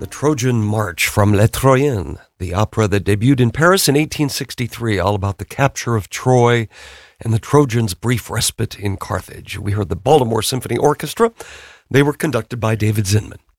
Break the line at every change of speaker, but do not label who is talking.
The Trojan March from Les Troyens, the opera that debuted in Paris in 1863, all about the capture of Troy and the Trojans' brief respite in Carthage. We heard the Baltimore Symphony Orchestra. They were conducted by David Zinman.